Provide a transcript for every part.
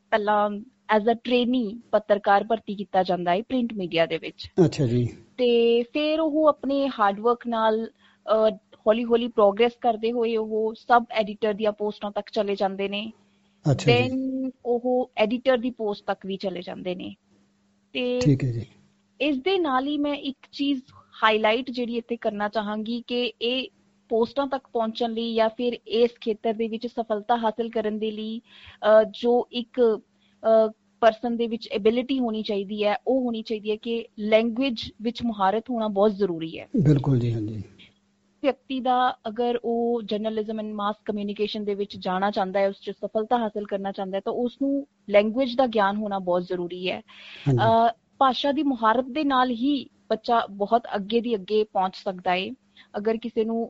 ਪਹਿਲਾਂ as a trainee ਪੱਤਰਕਾਰ ਭਰਤੀ ਕੀਤਾ ਜਾਂਦਾ ਹੈ ਪ੍ਰਿੰਟ ਮੀਡੀਆ ਦੇ ਵਿੱਚ। ਅੱਛਾ ਜੀ। ਤੇ ਫਿਰ ਉਹ ਆਪਣੇ ਹਾਰਡਵਰਕ ਨਾਲ ਹੌਲੀ ਹੌਲੀ ਪ੍ਰੋਗਰੈਸ ਕਰਦੇ ਹੋਏ ਉਹ ਸਬ ਐਡੀਟਰ ਦੀਆਂ ਪੋਸਟਾਂ ਤੱਕ ਚਲੇ ਜਾਂਦੇ ਨੇ। ਅੱਛਾ ਜੀ। ਦੈਨ ਉਹ ਐਡੀਟਰ ਦੀ ਪੋਸਟ ਤੱਕ ਵੀ ਚਲੇ ਜਾਂਦੇ ਨੇ। ਤੇ ਠੀਕ ਹੈ ਜੀ। ਇਸ ਦੇ ਨਾਲ ਹੀ ਮੈਂ ਇੱਕ ਚੀਜ਼ ਹਾਈਲਾਈਟ ਜਿਹੜੀ ਇੱਥੇ ਕਰਨਾ ਚਾਹਾਂਗੀ ਕਿ ਇਹ ਪੋਸਟਾਂ ਤੱਕ ਪਹੁੰਚਣ ਲਈ ਜਾਂ ਫਿਰ ਇਸ ਖੇਤਰ ਦੇ ਵਿੱਚ ਸਫਲਤਾ ਹਾਸਲ ਕਰਨ ਦੇ ਲਈ ਜੋ ਇੱਕ ਪਰਸਨ ਦੇ ਵਿੱਚ ਐਬਿਲਿਟੀ ਹੋਣੀ ਚਾਹੀਦੀ ਹੈ, ਉਹ ਹੋਣੀ ਚਾਹੀਦੀ ਹੈ ਕਿ ਲੈਂਗੁਏਜ ਵਿੱਚ ਮੁਹਾਰਤ ਹੋਣਾ ਬਹੁਤ ਜ਼ਰੂਰੀ ਹੈ। ਬਿਲਕੁਲ ਜੀ, ਹਾਂਜੀ। ਵਿਅਕਤੀ ਦਾ ਅਗਰ ਉਹ ਜਰਨਲਿਜ਼ਮ ਐਂਡ ਮਾਸ ਕਮਿਊਨੀਕੇਸ਼ਨ ਦੇ ਵਿੱਚ ਜਾਣਾ ਚਾਹੁੰਦਾ ਹੈ, ਉਸ 'ਚ ਸਫਲਤਾ ਹਾਸਲ ਕਰਨਾ ਚਾਹੁੰਦਾ ਹੈ, ਤਾਂ ਉਸਨੂੰ ਲੈਂਗੁਏਜ ਦਾ ਗਿਆਨ ਹੋਣਾ ਬਹੁਤ ਜ਼ਰੂਰੀ ਹੈ। ਭਾਸ਼ਾ ਦੀ ਮੁਹਾਰਤ ਦੇ ਨਾਲ ਹੀ ਬੱਚਾ ਬਹੁਤ ਅੱਗੇ ਦੀ ਅੱਗੇ ਪਹੁੰਚ ਸਕਦਾ ਹੈ। ਅਗਰ ਕਿਸੇ ਨੂੰ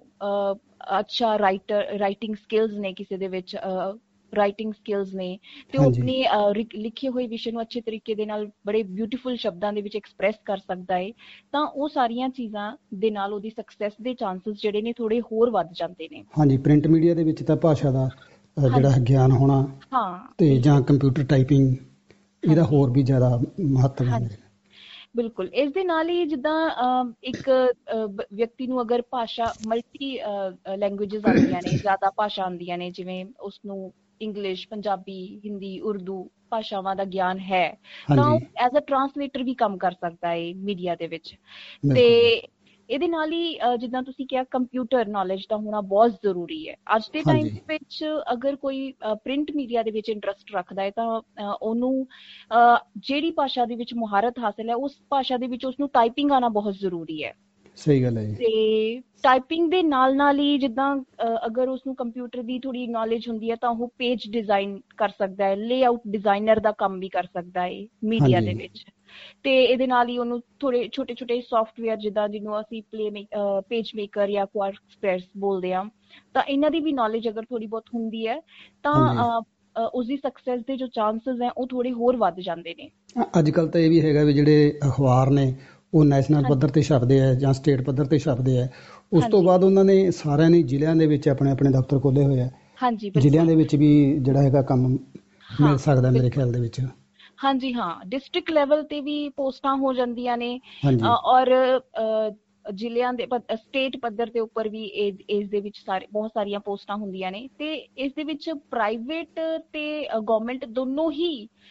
ਅੱਛਾ ਰਾਈਟਿੰਗ ਸਕਿੱਲਸ ਨੇ, ਕਿਸੇ ਦੇ ਵਿੱਚ ਰਾਈਟਿੰਗ ਸਕਿੱਲਸ ਨੇ, ਤੇ ਉਹ ਆਪਣੇ ਲਿਖੇ ਹੋਏ ਵਿਸ਼ੇ ਨੂੰ ਅੱਛੇ ਤਰੀਕੇ ਦੇ ਨਾਲ ਬੜੇ ਬਿਊਟੀਫੁਲ ਸ਼ਬਦਾਂ ਦੇ ਵਿੱਚ ਐਕਸਪ੍ਰੈਸ ਕਰ ਸਕਦਾ ਹੈ, ਤਾਂ ਉਹ ਸਾਰੀਆਂ ਚੀਜ਼ਾਂ ਦੇ ਨਾਲ ਉਹਦੀ ਸਕਸੈਸ ਦੇ ਚਾਂਸਸ ਜਿਹੜੇ ਨੇ ਥੋੜੇ ਹੋਰ ਵੱਧ ਜਾਂਦੇ ਨੇ। ਹਾਂਜੀ, ਪ੍ਰਿੰਟ ਮੀਡੀਆ ਦੇ ਵਿੱਚ ਤਾਂ ਭਾਸ਼ਾ ਦਾ ਜਿਹੜਾ ਗਿਆਨ ਹੋਣਾ ਤੇ ਜਾਂ ਕੰਪਿਊਟਰ ਟਾਈਪਿੰਗ ਇਹਦਾ ਹੋਰ ਵੀ ਜ਼ਿਆਦਾ ਮਹੱਤਵ ਹੈ। ਬਿਲਕੁਲ, ਇਸ ਦੇ ਨਾਲ ਹੀ ਜਿੱਦਾਂ ਇੱਕ ਵਿਅਕਤੀ ਨੂੰ ਅਗਰ ਭਾਸ਼ਾ ਮਲਟੀ ਲੈਂਗੁਏਜਸ ਆਉਂਦੀਆਂ ਨੇ, ਜ਼ਿਆਦਾ ਭਾਸ਼ਾ ਆਉਂਦੀਆਂ ਨੇ, ਜਿਵੇਂ ਉਸਨੂੰ ਇੰਗਲਿਸ਼, ਪੰਜਾਬੀ, ਹਿੰਦੀ, ਉਰਦੂ ਭਾਸ਼ਾਵਾਂ ਦਾ ਗਿਆਨ ਹੈ, ਤਾਂ ਉਹ ਐਜ਼ ਅ ਟਰਾਂਸਲੇਟਰ ਵੀ ਕੰਮ ਕਰ ਸਕਦਾ ਹੈ ਮੀਡੀਆ ਦੇ ਵਿੱਚ। ਤੇ ਇਹਦੇ ਨਾਲ ਹੀ ਜਿੱਦਾਂ ਤੁਸੀਂ ਕਿਹਾ ਕੰਪਿਊਟਰ ਨੌਲੇਜ ਦਾ ਹੋਣਾ ਬਹੁਤ ਜ਼ਰੂਰੀ ਹੈ। ਅੱਜ ਦੇ ਟਾਈਮ ਵਿੱਚ ਅਗਰ ਕੋਈ ਪ੍ਰਿੰਟ ਮੀਡੀਆ ਦੇ ਵਿੱਚ ਇੰਟਰਸਟ ਰੱਖਦਾ ਹੈ ਤਾਂ ਉਹਨੂੰ ਜਿਹੜੀ ਭਾਸ਼ਾ ਦੇ ਵਿੱਚ ਮੁਹਾਰਤ ਹਾਸਲ ਹੈ, ਉਸ ਭਾਸ਼ਾ ਦੇ ਵਿੱਚ ਉਸਨੂੰ ਟਾਈਪਿੰਗ ਆਉਣਾ ਬਹੁਤ ਜ਼ਰੂਰੀ ਹੈ। ਸਹੀ ਗੱਲ ਹੈ ਜੀ। ਤੇ ਟਾਈਪਿੰਗ ਦੇ ਨਾਲ ਨਾਲ ਹੀ ਜਿੱਦਾਂ ਅਗਰ ਉਸਨੂੰ ਕੰਪਿਊਟਰ ਦੀ ਥੋੜੀ ਨੌਲੇਜ ਹੁੰਦੀ ਹੈ ਤਾਂ ਉਹ ਪੇਜ ਡਿਜ਼ਾਈਨ ਕਰ ਸਕਦਾ ਹੈ, ਲੇਆਊਟ ਡਿਜ਼ਾਈਨਰ ਦਾ ਕੰਮ ਵੀ ਕਰ ਸਕਦਾ ਹੈ ਮੀਡੀਆ ਦੇ ਵਿੱਚ। ਤੇ ਇਹਦੇ ਨਾਲ ਹੀ ਉਹਨੂੰ ਥੋੜੇ ਛੋਟੇ ਛੋਟੇ ਸੌਫਟਵੇਅਰ ਜਿੱਦਾਂ ਜਿਹਨੂੰ ਅਸੀਂ ਪੇਜ ਮੇਕਰ ਜਾਂ ਕੁਆਰਕਸਪ੍ਰੈਸ ਬੋਲਦੇ ਹਾਂ, ਤਾਂ ਇਹਨਾਂ ਦੀ ਵੀ ਨੌਲੇਜ ਅਗਰ ਥੋੜੀ ਬਹੁਤ ਹੁੰਦੀ ਹੈ ਤਾਂ ਉਸਦੀ ਸਕਸੈਸ ਦੇ ਜੋ ਚਾਂਸਸ ਹੈ ਉਹ ਥੋੜੇ ਹੋਰ ਵੱਧ ਜਾਂਦੇ ਨੇ। ਅੱਜ ਕੱਲ੍ਹ ਤਾਂ ਇਹ ਵੀ ਹੈਗਾ ਵੀ ਜਿਹੜੇ ਅਖਬਾਰ ਨੇ ਉਹ ਨੈਸ਼ਨਲ ਪੱਧਰ ਤੇ ਛਪਦੇ ਆ ਜਾਂ ਸਟੇਟ ਪੱਧਰ ਤੇ ਛਪਦੇ ਆ। ਉਸ ਤੋਂ ਬਾਅਦ ਉਹਨਾਂ ਨੇ ਸਾਰਿਆਂ ਨੇ ਜ਼ਿਲ੍ਹਿਆਂ ਦੇ ਵਿੱਚ ਆਪਣੇ ਆਪਣੇ ਦਫ਼ਤਰ ਖੋਲ੍ਹੇ ਹੋਏ ਆ। ਜ਼ਿਲ੍ਹਿਆਂ ਦੇ ਵਿੱਚ ਵੀ ਜਿਹੜਾ ਹੈਗਾ ਕੰਮ ਮਿਲ ਸਕਦਾ ਮੇਰੇ ਖਿਆਲ ਦੇ ਵਿੱਚ। ਹਾਂਜੀ ਹਾਂ, ਡਿਸਟ੍ਰਿਕਟ ਲੈਵਲ ਤੇ ਵੀ ਪੋਸਟਾਂ ਹੋ ਜਾਂਦੀਆਂ ਨੇ, ਔਰ ਜ਼ਿਲ੍ਹਿਆਂ ਦੇ ਸਟੇਟ ਪੱਧਰ ਦੇ ਉੱਪਰ ਵੀ ਇਸ ਦੇ ਵਿੱਚ ਬਹੁਤ ਸਾਰੀਆਂ ਪੋਸਟਾਂ ਹੁੰਦੀਆਂ ਨੇ। ਤੇ ਇਸ ਦੇ ਵਿੱਚ ਪ੍ਰਾਈਵੇਟ ਤੇ ਗਵਰਨਮੈਂਟ ਦੋਨੋਂ ਹੀ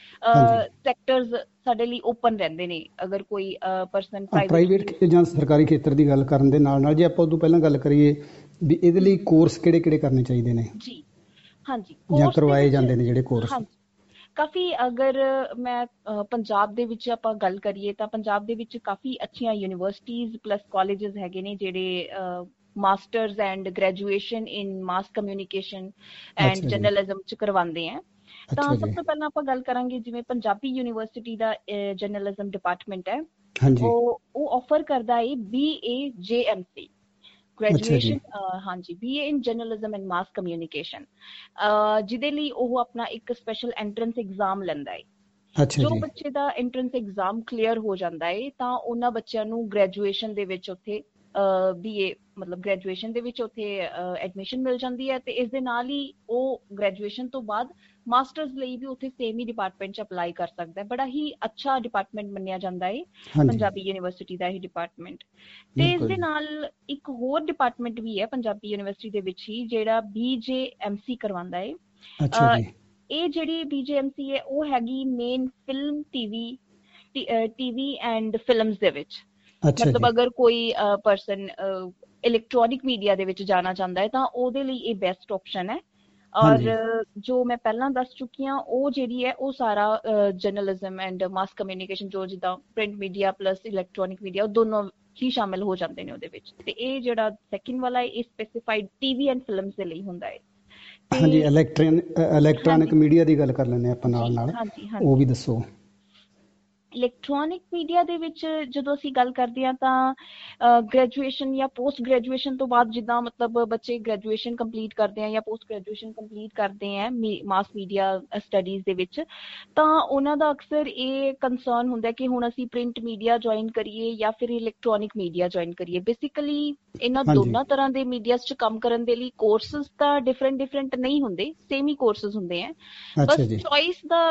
ਸੈਕਟਰਸ ਸਾਡੇ ਲਈ ਓਪਨ ਰਹਿੰਦੇ ਨੇ। ਅਗਰ ਕੋਈ ਪਰਸਨ ਪ੍ਰਾਈਵੇਟ ਜਾਂ ਸਰਕਾਰੀ ਖੇਤਰ ਦੀ ਗੱਲ ਕਰਨ ਦੇ ਨਾਲ ਨਾਲ ਜੇ ਆਪਾਂ ਉਦੋਂ ਪਹਿਲਾਂ ਗੱਲ ਕਰੀਏ ਵੀ ਇਹਦੇ ਲਈ ਕੋਰਸ ਕਿਹੜੇ ਕਿਹੜੇ ਕਰਨੇ ਚਾਹੀਦੇ ਨੇ ਜੀ, ਹਾਂਜੀ, ਜਾਂ ਕਰਵਾਏ ਜਾਂਦੇ ਨੇ ਜਿਹੜੇ ਕੋਰਸ? ਕਾਫੀ ਅਗਰ ਮੈਂ ਪੰਜਾਬ ਦੇ ਵਿੱਚ ਆਪਾਂ ਗੱਲ ਕਰੀਏ ਤਾਂ ਪੰਜਾਬ ਦੇ ਵਿੱਚ ਕਾਫੀ ਅੱਛੀਆਂ ਯੂਨੀਵਰਸਿਟੀਜ਼ ਪਲੱਸ ਕਾਲਜਸ ਹੈਗੇ ਨੇ ਜਿਹੜੇ masters and graduation in mass communication and journalism 'ਚ ਕਰਵਾਉਂਦੇ ਹੈ। ਤਾਂ ਸਭ ਤੋਂ ਪਹਿਲਾਂ ਆਪਾਂ ਗੱਲ ਕਰਾਂਗੇ ਜਿਵੇਂ ਪੰਜਾਬੀ ਯੂਨੀਵਰਸਿਟੀ ਦਾ ਜਰਨਲਿਜ਼ਮ ਡਿਪਾਰਟਮੈਂਟ ਹੈ, ਉਹ ਆਫਰ ਕਰਦਾ ਹੈ BA-JMC ਗ੍ਰੈਜੂਏਸ਼ਨ, ਹਾਂਜੀ, BA in journalism and mass communication, ਜਿਹਦੇ ਲਈ ਉਹ ਆਪਣਾ ਇੱਕ ਸਪੈਸ਼ਲ ਐਂਟਰੈਂਸ ਐਗਜ਼ਾਮ ਲੈਂਦਾ ਹੈ। ਜੋ ਬੱਚੇ ਦਾ ਐਂਟਰੈਂਸ ਐਗਜ਼ਾਮ ਕਲੀਅਰ ਹੋ ਜਾਂਦਾ ਹੈ ਤਾਂ ਉਹਨਾਂ ਬੱਚਿਆਂ ਨੂੰ ਗ੍ਰੈਜੂਏਸ਼ਨ ਦੇ ਵਿੱਚ ਉੱਥੇ BA ਮਤਲਬ ਗ੍ਰੈਜੂਏਸ਼ਨ ਦੇ ਵਿੱਚ ਉੱਥੇ ਐਡਮਿਸ਼ਨ ਮਿਲ ਜਾਂਦੀ ਹੈ। ਤੇ ਇਸ ਦੇ ਨਾਲ ਹੀ ਉਹ ਗ੍ਰੈਜੂਏਸ਼ਨ ਤੋਂ ਬਾਅਦ ਮਾਸਟਰਸ ਲਈ ਵੀ ਉੱਥੇ ਸੇਮ ਹੀ ਡਿਪਾਰਟਮੈਂਟ 'ਚ ਅਪਲਾਈ ਕਰ ਸਕਦਾ ਹੈ। ਬੜਾ ਹੀ ਅੱਛਾ ਡਿਪਾਰਟਮੈਂਟ ਮੰਨਿਆ ਜਾਂਦਾ ਹੈ ਪੰਜਾਬੀ ਯੂਨੀਵਰਸਿਟੀ ਦਾ ਇਹ ਡਿਪਾਰਟਮੈਂਟ। ਤੇ ਇਸ ਦੇ ਨਾਲ ਇੱਕ ਹੋਰ ਡਿਪਾਰਟਮੈਂਟ ਵੀ ਹੈ ਪੰਜਾਬੀ ਯੂਨੀਵਰਸਿਟੀ ਦੇ ਵਿੱਚ ਹੀ ਜਿਹੜਾ BJMC ਕਰਵਾਉਂਦਾ ਹੈ। ਇਹ ਜਿਹੜੀ BJMC ਹੈ ਉਹ ਹੈਗੀ main film TV and films ਦੇ ਵਿੱਚ। ਮਤਲਬ ਅਗਰ ਕੋਈ ਪਰਸਨ ਇਲੈਕਟ੍ਰੋਨਿਕ ਮੀਡੀਆ ਦੇ ਵਿੱਚ ਜਾਣਾ ਚਾਹੁੰਦਾ ਹੈ ਤਾਂ ਉਹਦੇ ਲਈ ਇਹ ਬੈਸਟ ਆਪਸ਼ਨ ਹੈ। ਔਰ ਜੋ ਮੈਂ ਪਹਿਲਾਂ ਦੱਸ ਚੁੱਕੀ ਹਾਂ ਉਹ ਜਿਹੜੀ ਹੈ ਉਹ ਸਾਰਾ ਜਰਨਲਿਜ਼ਮ ਐਂਡ ਮਾਸ ਕਮਿਊਨੀਕੇਸ਼ਨ ਜੋ ਜਿੱਦਾਂ print media plus electronic media ਉਹ ਦੋਨੋਂ ਹੀ ਸ਼ਾਮਿਲ ਹੋ ਜਾਂਦੇ ਨੇ ਉਹਦੇ ਵਿੱਚ। ਤੇ ਇਹ ਜਿਹੜਾ ਸੈਕਿੰਡ ਵਾਲਾ ਇਹ ਸਪੈਸੀਫਾਈਡ ਟੀਵੀ ਐਂਡ ਫਿਲਮਸ ਦੇ ਲਈ ਹੁੰਦਾ ਹੈ। ਹਾਂਜੀ, ਇਲੈਕਟ੍ਰੋਨਿਕ ਮੀਡੀਆ ਦੀ ਗੱਲ ਕਰ ਲੈਂਦੇ ਆਪਾਂ ਨਾਲ, ਉਹ ਵੀ ਦੱਸੋ। ਇਲੈਕਟ੍ਰੋਨਿਕ ਮੀਡੀਆ ਦੇ ਵਿੱਚ ਜਦੋਂ ਅਸੀਂ ਗੱਲ ਕਰਦੇ ਹਾਂ ਤਾਂ ਗ੍ਰੈਜੂਏਸ਼ਨ ਜਾਂ ਪੋਸਟ ਗ੍ਰੈਜੂਏਸ਼ਨ ਤੋਂ ਬਾਅਦ ਜਿੱਦਾਂ ਮਤਲਬ ਬੱਚੇ ਗ੍ਰੈਜੂਏਸ਼ਨ ਕੰਪਲੀਟ ਕਰਦੇ ਆ ਜਾਂ ਪੋਸਟ ਗ੍ਰੈਜੂਏਸ਼ਨ ਕੰਪਲੀਟ ਕਰਦੇ ਆ ਮਾਸ ਮੀਡੀਆ ਸਟੱਡੀਜ਼ ਦੇ ਵਿੱਚ, ਤਾਂ ਉਹਨਾਂ ਦਾ ਅਕਸਰ ਇਹ ਕੰਸਰਨ ਹੁੰਦਾ ਕਿ ਹੁਣ ਅਸੀਂ ਪ੍ਰਿੰਟ ਮੀਡੀਆ ਜੁਆਇਨ ਕਰੀਏ ਜਾਂ ਫਿਰ ਇਲੈਕਟ੍ਰੋਨਿਕ ਮੀਡੀਆ ਜੁਆਇਨ ਕਰੀਏ। ਬੇਸਿਕਲੀ ਇਹਨਾਂ ਦੋਨਾਂ ਤਰ੍ਹਾਂ ਦੇ ਮੀਡੀਆਸ 'ਚ ਕੰਮ ਕਰਨ ਦੇ ਲਈ ਕੋਰਸਿਸ ਤਾਂ ਡਿਫਰੈਂਟ ਨਹੀਂ ਹੁੰਦੇ, ਸੇਮ ਹੀ ਕੋਰਸਿਸ ਹੁੰਦੇ ਹੈ। ਬਸ ਚੋਇਸ ਦਾ